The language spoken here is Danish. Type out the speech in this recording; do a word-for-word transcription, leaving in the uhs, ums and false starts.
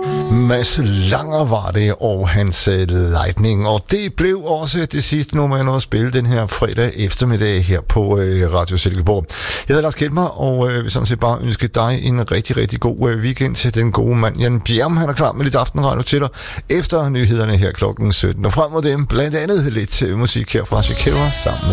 Mads Langer var det, og hans Lightning. Og det blev også det sidste nummer, jeg nåede at spille den her fredag eftermiddag her på øh, Radio Silkeborg. Jeg hedder Lars Kjeldmar, og øh, vil sådan set bare ønske dig en rigtig, rigtig god øh, weekend til den gode mand Jan Bjerm. Han er klar med lidt aftenradio til dig efter nyhederne her klokken sytten. Og frem mod dem blandt andet lidt øh, musik her fra Shakira sammen med